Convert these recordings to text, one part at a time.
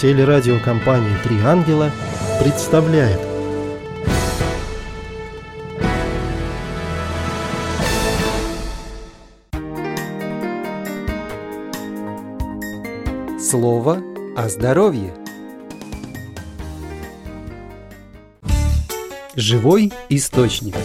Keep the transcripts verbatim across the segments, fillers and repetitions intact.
Телерадиокомпания «Три ангела» представляет Слово о здоровье. Живой источник.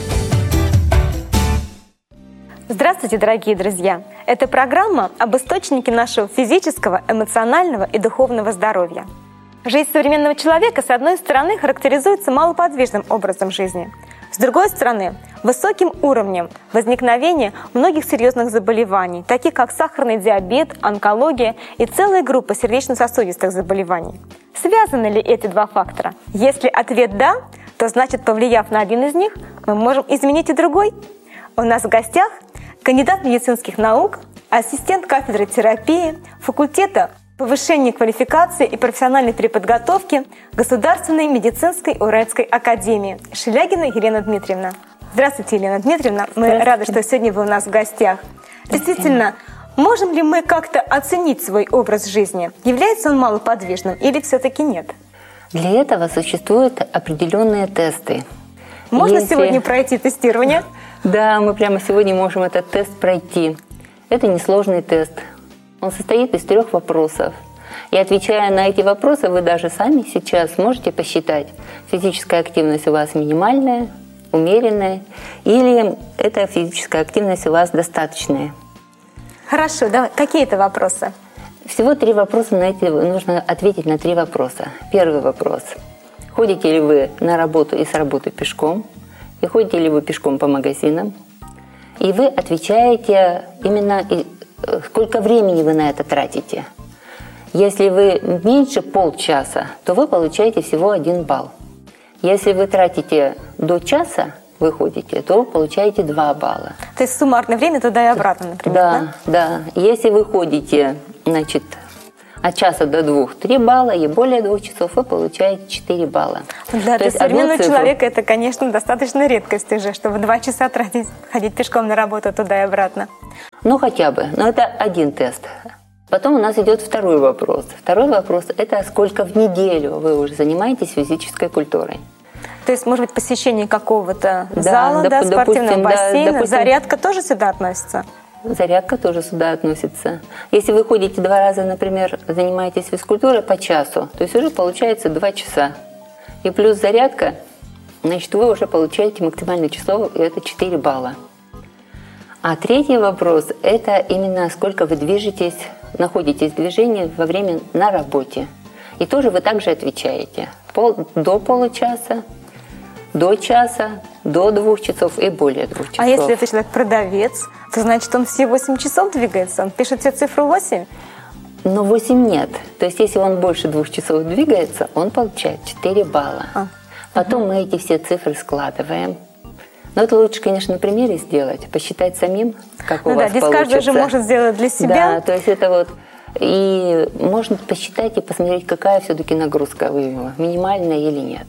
Здравствуйте, дорогие друзья! Это программа об источнике нашего физического, эмоционального и духовного здоровья. Жизнь современного человека, с одной стороны, характеризуется малоподвижным образом жизни, с другой стороны, высоким уровнем возникновения многих серьезных заболеваний, таких как сахарный диабет, онкология и целая группа сердечно-сосудистых заболеваний. Связаны ли эти два фактора? Если ответ «да», то значит, повлияв на один из них, мы можем изменить и другой. У нас в гостях кандидат медицинских наук, ассистент кафедры терапии, факультета повышения квалификации и профессиональной переподготовки Государственной медицинской Уральской академии Шелягина Елена Дмитриевна. Здравствуйте, Елена Дмитриевна. Мы рады, что сегодня вы у нас в гостях. Действительно, можем ли мы как-то оценить свой образ жизни? Является он малоподвижным или все-таки нет? Для этого существуют определенные тесты. Можно Если... сегодня пройти тестирование? Да, мы прямо сегодня можем этот тест пройти. Это несложный тест. Он состоит из трех вопросов. И отвечая на эти вопросы, вы даже сами сейчас можете посчитать, физическая активность у вас минимальная, умеренная, или эта физическая активность у вас достаточная. Хорошо, давай. Какие это вопросы? Всего три вопроса, на эти нужно ответить на три вопроса. Первый вопрос. Ходите ли вы на работу и с работы пешком? И ходите ли вы пешком по магазинам? И вы отвечаете именно, сколько времени вы на это тратите. Если вы меньше полчаса, то вы получаете всего один балл. Если вы тратите до часа, вы ходите, то вы получаете два балла. То есть суммарное время туда и обратно, например, да? Да, да. Если вы ходите, значит, от часа до двух три балла, и более двух часов вы получаете четыре балла. Для, для современного цифру... человека это, конечно, достаточно редкость уже, чтобы два часа тратить, ходить пешком на работу туда и обратно. Ну, хотя бы. Но это один тест. Потом у нас идет второй вопрос. Второй вопрос – это сколько в неделю вы уже занимаетесь физической культурой. То есть, может быть, посещение какого-то да, зала, доп, да, спортивного допустим, бассейна, да, допустим, зарядка тоже сюда относится? Зарядка тоже сюда относится. Если вы ходите два раза, например, занимаетесь физкультурой по часу, то есть уже получается два часа. И плюс зарядка, значит, вы уже получаете максимальное число, и это четыре балла. А третий вопрос – это именно сколько вы движетесь, находитесь в движении во время на работе. И тоже вы также отвечаете. Пол, до получаса, до часа, до двух часов и более двух часов. А если это человек-продавец, то значит, он все восемь часов двигается? Он пишет себе цифру восемь? Но восемь нет. То есть, если он больше двух часов двигается, он получает четыре балла. А. Потом угу. мы эти все цифры складываем. Но это лучше, конечно, на примере сделать, посчитать самим, как ну у да, вас здесь получится. Каждый же может сделать для себя. Да, то есть это вот... И можно посчитать и посмотреть, какая все-таки нагрузка вывела, минимальная или нет.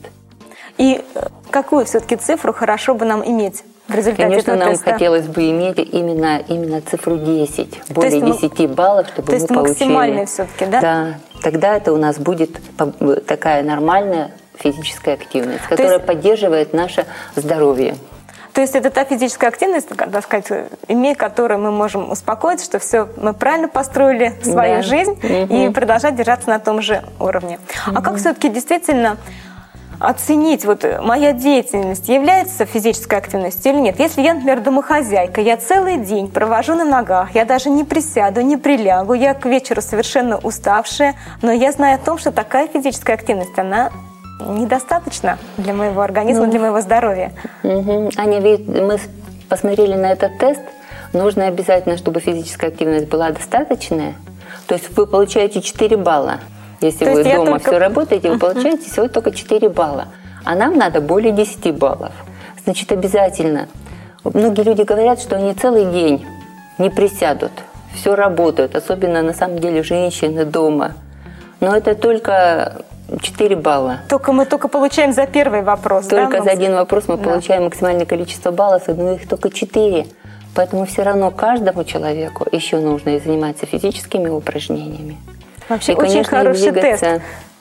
И какую все-таки цифру хорошо бы нам иметь в результате Конечно, этого нам теста? хотелось бы иметь именно, именно цифру десять, более десяти баллов, чтобы то мы есть получили. Максимальная все-таки, да? Да, тогда это у нас будет такая нормальная физическая активность, которая есть... поддерживает наше здоровье. То есть это та физическая активность, так сказать, имея которую мы можем успокоиться, что все, мы правильно построили свою да. жизнь угу. и продолжать держаться на том же уровне. Угу. А как все-таки действительно оценить, вот моя деятельность является физической активностью или нет? Если я, например, домохозяйка, я целый день провожу на ногах, я даже не присяду, не прилягу, я к вечеру совершенно уставшая, но я знаю о том, что такая физическая активность, она недостаточно для моего организма, ну, для моего здоровья. Угу. Аня, мы посмотрели на этот тест. Нужно обязательно, чтобы физическая активность была достаточная. То есть вы получаете четыре балла. Если То вы дома только... все работаете, вы получаете всего только четыре балла. А нам надо более десяти баллов. Значит, обязательно. Многие люди говорят, что они целый день не присядут. Все работают, особенно на самом деле женщины дома. Но это только... четыре балла. Только мы только получаем за первый вопрос. Только да, за один вопрос мы да. получаем максимальное количество баллов, но их только четыре. Поэтому все равно каждому человеку еще нужно заниматься физическими упражнениями. Вообще и, очень конечно, хороший двигаться. тест.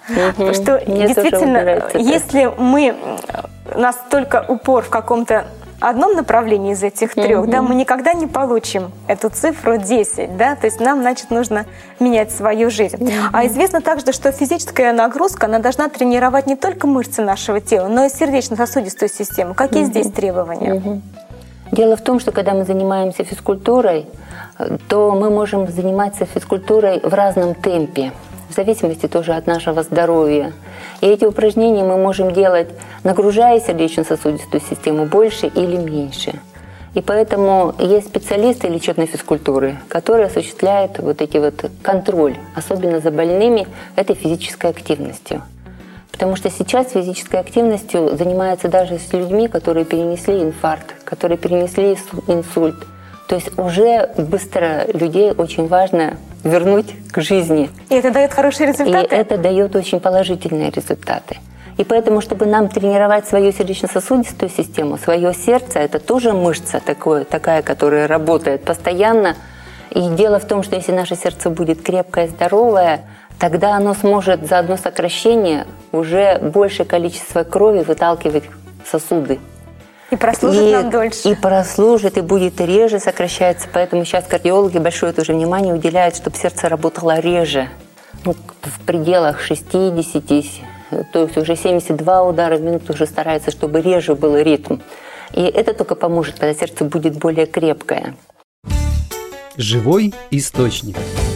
Угу. Что Мне действительно, если мы, у нас только упор в каком-то одном направлении из этих трех, mm-hmm. да, мы никогда не получим эту цифру десять, да, то есть нам, значит, нужно менять свою жизнь. Mm-hmm. А известно также, что физическая нагрузка, она должна тренировать не только мышцы нашего тела, но и сердечно-сосудистую систему. Какие mm-hmm. здесь требования? Mm-hmm. Дело в том, что когда мы занимаемся физкультурой, то мы можем заниматься физкультурой в разном темпе, в зависимости тоже от нашего здоровья. И эти упражнения мы можем делать, нагружая сердечно-сосудистую систему больше или меньше. И поэтому есть специалисты лечебной физкультуры, которые осуществляют вот эти вот контроль, особенно за больными, этой физической активностью. Потому что сейчас физической активностью занимаются даже с людьми, которые перенесли инфаркт, которые перенесли инсульт. То есть уже быстро людей очень важно вернуть к жизни. И это дает хорошие результаты? И это дает очень положительные результаты. И поэтому, чтобы нам тренировать свою сердечно-сосудистую систему, свое сердце, это тоже мышца такое, такая, которая работает постоянно. И дело в том, что если наше сердце будет крепкое, здоровое, тогда оно сможет за одно сокращение уже большее количество крови выталкивать в сосуды. И прослужит и, нам дольше. И прослужит, и будет реже сокращаться. Поэтому сейчас кардиологи большое тоже внимание уделяют, чтобы сердце работало реже. Ну, в пределах шестидесяти, то есть уже семьдесят два удара в минуту уже стараются, чтобы реже был ритм. И это только поможет, когда сердце будет более крепкое. Живой источник.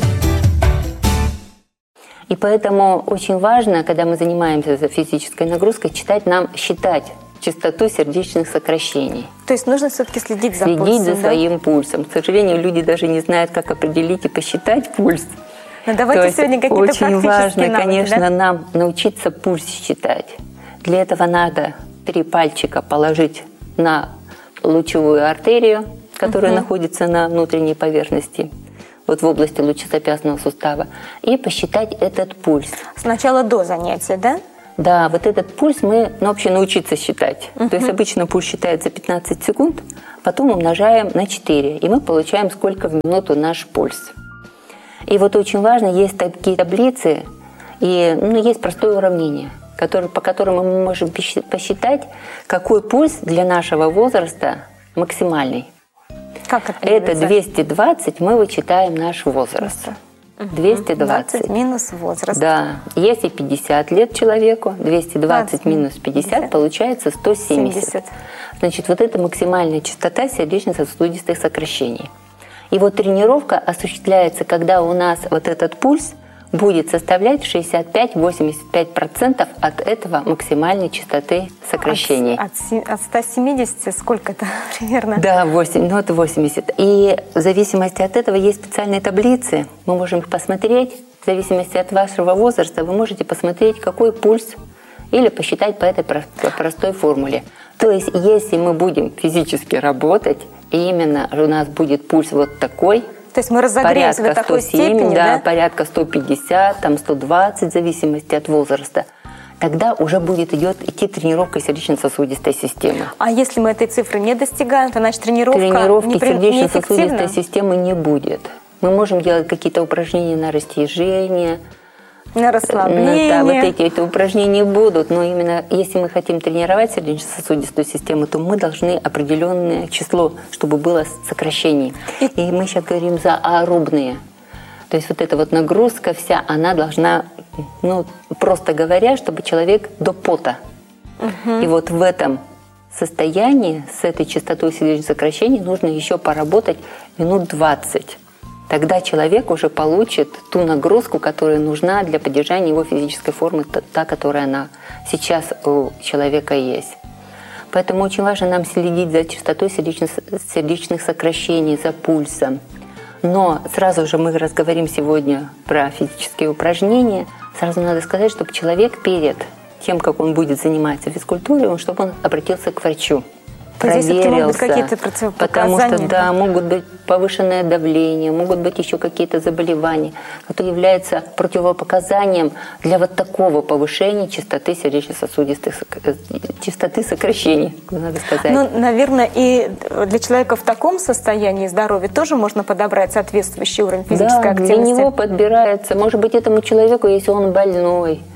И поэтому очень важно, когда мы занимаемся физической нагрузкой, читать нам, считать частоту сердечных сокращений. То есть нужно все-таки следить за следить пульсом, Следить за да? своим пульсом. К сожалению, люди даже не знают, как определить и посчитать пульс. Ну, давайте То сегодня какие-то очень важно, навыки, конечно, да? нам научиться пульс считать. Для этого надо три пальчика положить на лучевую артерию, которая угу. находится на внутренней поверхности, вот в области лучезапястного сустава, и посчитать этот пульс. Сначала до занятия, да? Да, вот этот пульс мы ну, вообще научиться считать. Uh-huh. То есть обычно пульс считается пятнадцать секунд, потом умножаем на четыре, и мы получаем, сколько в минуту наш пульс. И вот очень важно, есть такие таблицы, и ну, есть простое уравнение, который, по которому мы можем посчитать, какой пульс для нашего возраста максимальный. Как это? Это двести двадцать, мы вычитаем наш возраст. двести двадцать минус возраст. Да. Если пятьдесят лет человеку, двести двадцать минус пятьдесят, получается сто семьдесят. семьдесят. Значит, вот это максимальная частота сердечно-сосудистых сокращений. И вот тренировка осуществляется, когда у нас вот этот пульс будет составлять шестьдесят пять - восемьдесят пять процентов от этого максимальной частоты сокращений. От, от, от ста семидесяти сколько это примерно? Да, восемь, ну это восемьдесят. И в зависимости от этого есть специальные таблицы. Мы можем их посмотреть. В зависимости от вашего возраста вы можете посмотреть, какой пульс, или посчитать по этой простой формуле. То есть, если мы будем физически работать, и именно у нас будет пульс вот такой, то есть мы разогреемся до такой сто семь, степени, да, да? порядка сто пятьдесят, там сто двадцать, в зависимости от возраста, тогда уже будет идет, идти тренировка сердечно-сосудистой системы. А если мы этой цифры не достигаем, то значит тренировка Тренировки не, сердечно-сосудистой системы не будет. Мы можем делать какие-то упражнения на растяжение, на расслабление. Да, вот эти, эти упражнения будут, но именно если мы хотим тренировать сердечно-сосудистую систему, то мы должны определенное число, чтобы было сокращений. И, И мы сейчас говорим за аэробные. То есть вот эта вот нагрузка вся, она должна, ну, просто говоря, чтобы человек до пота. Угу. И вот в этом состоянии, с этой частотой сердечных сокращений, нужно еще поработать минут двадцать. Тогда человек уже получит ту нагрузку, которая нужна для поддержания его физической формы, та, которая она сейчас у человека есть. Поэтому очень важно нам следить за частотой сердечных, сердечных сокращений, за пульсом. Но сразу же мы разговорим сегодня про физические упражнения. Сразу надо сказать, чтобы человек перед тем, как он будет заниматься физкультурой, чтобы он обратился к врачу. Проверился, могут быть какие-то противопоказания, потому что да, могут быть повышенное давление, могут быть еще какие-то заболевания, которые являются противопоказанием для вот такого повышения частоты сердечно-сосудистых, частоты сокращений, надо сказать. Ну, наверное, и для человека в таком состоянии здоровья тоже можно подобрать соответствующий уровень физической да, активности. Для него подбирается, может быть, этому человеку, если он больной,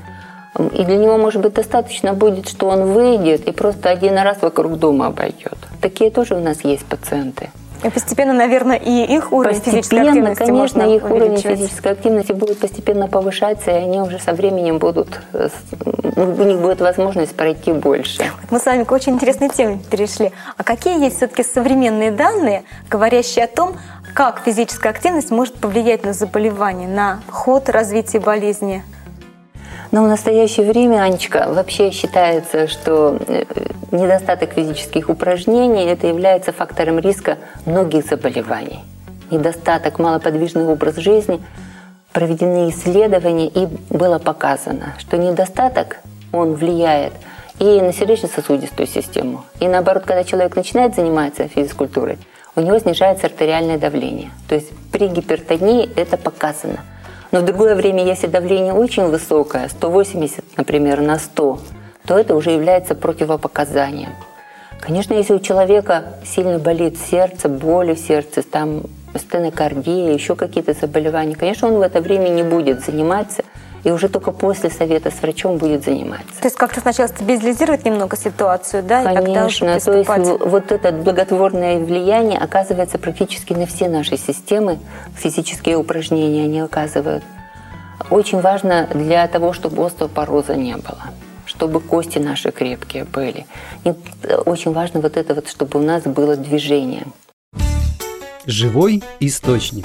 И для него, может быть, достаточно будет, что он выйдет и просто один раз вокруг дома обойдет. Такие тоже у нас есть пациенты. И постепенно, наверное, и их уровень физической активности конечно, можно их уровень увеличивать. физической активности будет постепенно повышаться, и они уже со временем будут, у них будет возможность пройти больше. Мы с вами к очень интересной теме перешли. А какие есть все-таки современные данные, говорящие о том, как физическая активность может повлиять на заболевание, на ход развития болезни? Но в настоящее время, Анечка, вообще считается, что недостаток физических упражнений – это является фактором риска многих заболеваний. Недостаток, малоподвижный образ жизни, проведены исследования, и было показано, что недостаток, он влияет и на сердечно-сосудистую систему. И наоборот, когда человек начинает заниматься физкультурой, у него снижается артериальное давление. То есть при гипертонии это показано. Но в другое время, если давление очень высокое, сто восемьдесят, например, на сто, то это уже является противопоказанием. Конечно, если у человека сильно болит сердце, боли в сердце, там стенокардия, еще какие-то заболевания, конечно, он в это время не будет заниматься, и уже только после совета с врачом будет заниматься. То есть как-то сначала стабилизировать немного ситуацию, да? Конечно, и тогда уже то есть вот это благотворное влияние оказывается практически на все наши системы, физические упражнения они оказывают. Очень важно для того, чтобы остеопороза не было, чтобы кости наши крепкие были. И очень важно вот это вот, чтобы у нас было движение. Живой источник.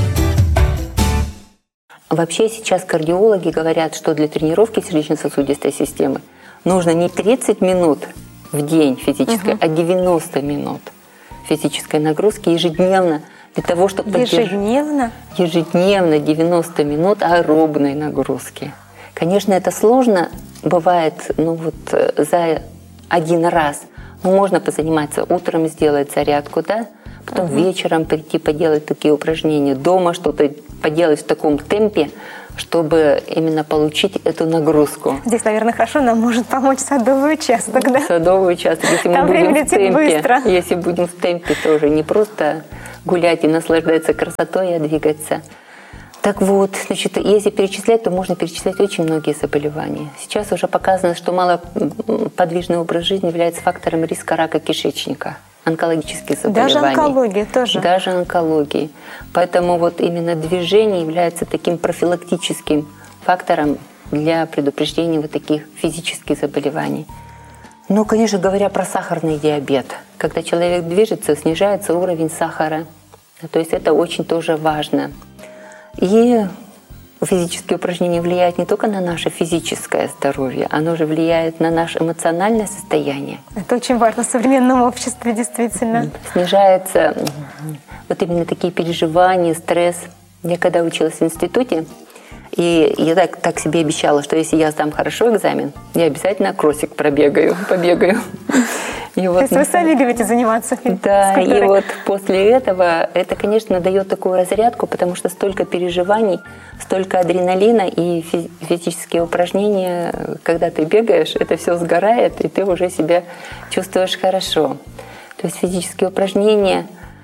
Вообще сейчас кардиологи говорят, что для тренировки сердечно-сосудистой системы нужно не тридцать минут в день физической, угу. а девяносто минут физической нагрузки ежедневно для того, чтобы ежедневно поддерж... ежедневно девяносто минут аэробной нагрузки. Конечно, это сложно бывает, ну вот за один раз. Но можно позаниматься утром, сделать зарядку, да, потом угу. вечером прийти поделать такие упражнения, дома что-то поделать в таком темпе, чтобы именно получить эту нагрузку. Здесь, наверное, хорошо нам может помочь садовый участок, да? Садовый участок, если Там мы будем время в темпе, быстро. если будем в темпе тоже, не просто гулять и наслаждаться красотой, а двигаться. Так вот, значит, если перечислять, то можно перечислять очень многие заболевания. Сейчас уже показано, что малоподвижный образ жизни является фактором риска рака кишечника. Онкологические заболевания. Даже онкология тоже. Даже онкологии. Поэтому вот именно движение является таким профилактическим фактором для предупреждения вот таких физических заболеваний. Ну, конечно, говоря про сахарный диабет, когда человек движется, снижается уровень сахара. То есть это очень тоже важно. И физические упражнения влияют не только на наше физическое здоровье, оно же влияет на наше эмоциональное состояние. Это очень важно в современном обществе, действительно. Снижается вот именно такие переживания, стресс. Я когда училась в институте, и я так, так себе обещала, что если я сдам хорошо экзамен, я обязательно кроссик пробегаю, побегаю. И вот, то есть вы сами любите заниматься физкультурой? Да, и вот после этого это, конечно, дает такую разрядку, потому что столько переживаний, столько адреналина и физические упражнения, когда ты бегаешь, это все сгорает, и ты уже себя чувствуешь хорошо. То есть физические упражнения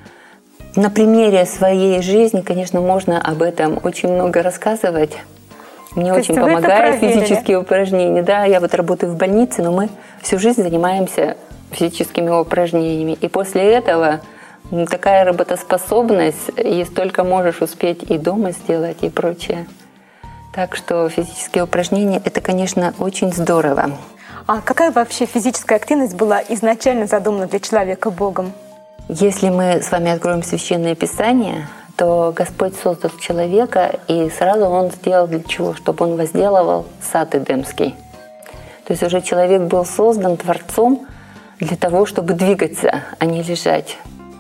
на примере своей жизни, конечно, можно об этом очень много рассказывать. Мне То очень помогают физические упражнения. Да, я вот работаю в больнице, но мы всю жизнь занимаемся физическими упражнениями. И после этого такая работоспособность, и столько можешь успеть и дома сделать, и прочее. Так что физические упражнения – это, конечно, очень здорово. А какая вообще физическая активность была изначально задумана для человека Богом? Если мы с вами откроем Священное Писание, то Господь создал человека, и сразу Он сделал для чего? Чтобы он возделывал сад Эдемский. То есть уже человек был создан Творцом для того, чтобы двигаться, а не лежать.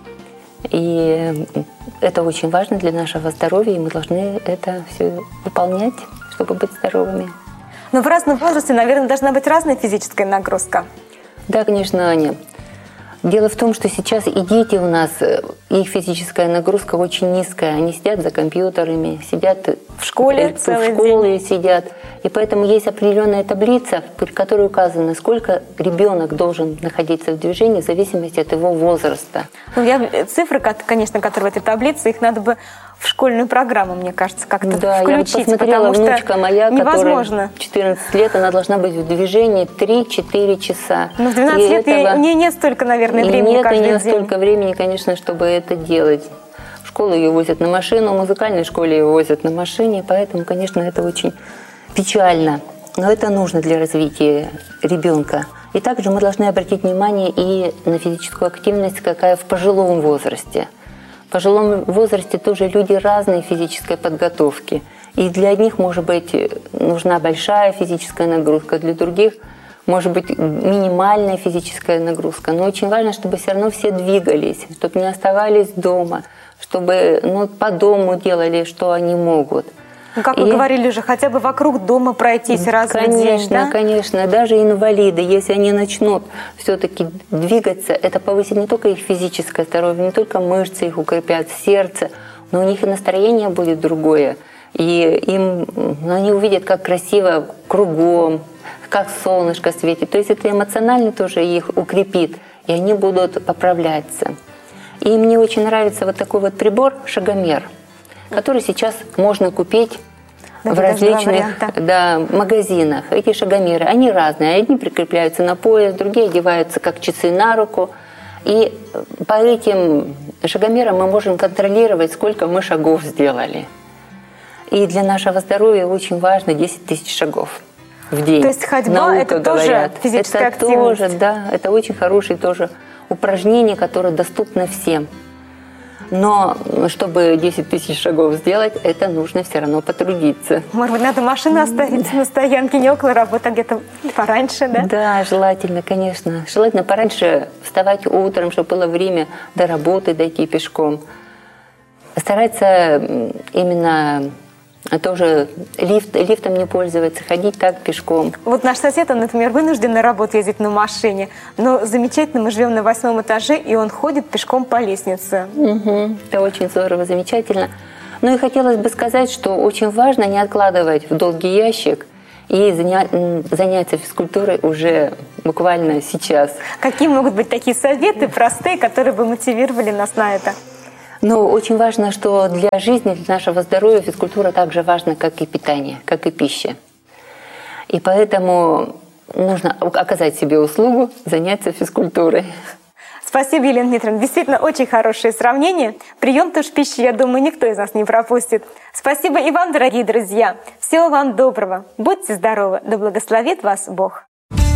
И это очень важно для нашего здоровья, и мы должны это все выполнять, чтобы быть здоровыми. Но в разном возрасте, наверное, должна быть разная физическая нагрузка. Да, конечно, Аня. Дело в том, что сейчас и дети у нас, их физическая нагрузка очень низкая. Они сидят за компьютерами, сидят в школе, в целый школе день. сидят. И поэтому есть определенная таблица, в которой указано, сколько ребенок должен находиться в движении в зависимости от его возраста. Ну, я, цифры, конечно, которые в этой таблице, их надо бы в школьную программу, мне кажется, как-то да, включить. Я вот посмотрела, внучка моя, невозможно. которая четырнадцать лет, она должна быть в движении три-четыре часа. Но в двенадцать лет этого... не, нет столько, наверное, времени нет, каждый нет день. столько времени, конечно, чтобы это делать. В школу ее возят на машину, в музыкальной школе ее возят на машине, поэтому, конечно, это очень печально. Но это нужно для развития ребенка. И также мы должны обратить внимание и на физическую активность, какая в пожилом возрасте. В пожилом возрасте тоже люди разной физической подготовки. И для одних, может быть, нужна большая физическая нагрузка, для других, может быть, минимальная физическая нагрузка. Но очень важно, чтобы все равно все двигались, чтобы не оставались дома, чтобы ну, по дому делали, что они могут. Ну, как вы и... говорили уже, хотя бы вокруг дома пройтись раз в день, Конечно, да? конечно. Даже инвалиды, если они начнут все-таки двигаться, это повысит не только их физическое здоровье, не только мышцы их укрепят, сердце, но у них и настроение будет другое. И им, ну, они увидят, как красиво кругом, как солнышко светит. То есть это эмоционально тоже их укрепит, и они будут поправляться. И мне очень нравится вот такой вот прибор «Шагомер», который сейчас можно купить да, в различных да, магазинах. Эти шагомеры, они разные. Одни прикрепляются на пояс, другие одеваются как часы на руку. И по этим шагомерам мы можем контролировать, сколько мы шагов сделали. И для нашего здоровья очень важно десять тысяч шагов в день. То есть ходьба Наука это говорят. тоже физическая это активность? Тоже, да, это очень хорошее тоже упражнение, которое доступно всем. Но чтобы десять тысяч шагов сделать, это нужно все равно потрудиться. Может быть, надо машину оставить на стоянке, не около работы, а где-то пораньше, да? Да, желательно, конечно. Желательно пораньше вставать утром, чтобы было время до работы дойти пешком. Стараться именно тоже лифт, лифтом не пользоваться, ходить так пешком. Вот наш сосед, он, например, вынужден на работу ездить на машине, но замечательно, мы живем на восьмом этаже, и он ходит пешком по лестнице. Угу. Это очень здорово, замечательно. Ну и хотелось бы сказать, что очень важно не откладывать в долгий ящик и заня... заняться физкультурой уже буквально сейчас. Какие могут быть такие советы простые, которые бы мотивировали нас на это? Но очень важно, что для жизни, для нашего здоровья физкультура так же важна, как и питание, как и пища. И поэтому нужно оказать себе услугу, заняться физкультурой. Спасибо, Елена Дмитриевна. Действительно, очень хорошее сравнение. Прием тоже пищи, я думаю, никто из нас не пропустит. Спасибо и вам, дорогие друзья. Всего вам доброго. Будьте здоровы. Да благословит вас Бог.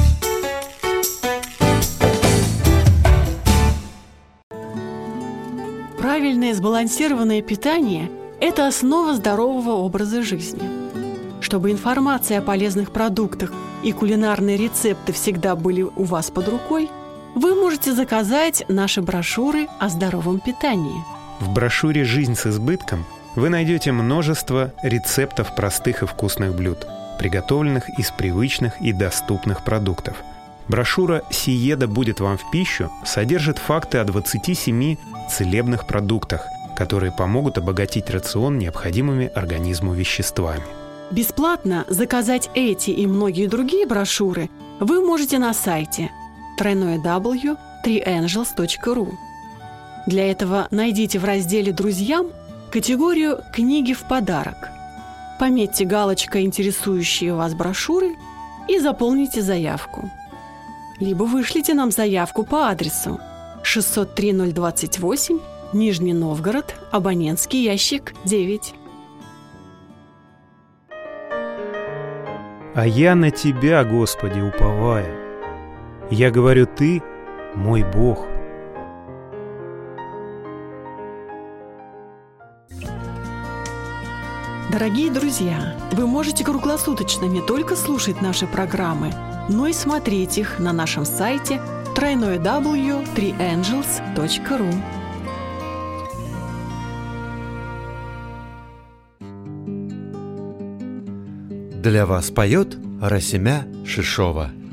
Правильное сбалансированное питание – это основа здорового образа жизни. Чтобы информация о полезных продуктах и кулинарные рецепты всегда были у вас под рукой, вы можете заказать наши брошюры о здоровом питании. В брошюре «Жизнь с избытком» вы найдете множество рецептов простых и вкусных блюд, приготовленных из привычных и доступных продуктов. Брошюра «Сиеда будет вам в пищу» содержит факты о двадцати семи целебных продуктах, которые помогут обогатить рацион необходимыми организму веществами. Бесплатно заказать эти и многие другие брошюры вы можете на сайте дабл ю дабл ю дабл ю точка три энджелс точка ру. Для этого найдите в разделе «Друзьям» категорию «Книги в подарок». Пометьте галочкой интересующие вас брошюры и заполните заявку. Либо вышлите нам заявку по адресу шестьсот три ноль двадцать восемь, Нижний Новгород, абонентский ящик девять. «А я на Тебя, Господи, уповаю. Я говорю, Ты мой Бог». Дорогие друзья, вы можете круглосуточно не только слушать наши программы, но и смотреть их на нашем сайте дабл ю дабл ю дабл ю точка три энджелс точка ру. Для вас поет Расимя Шишова.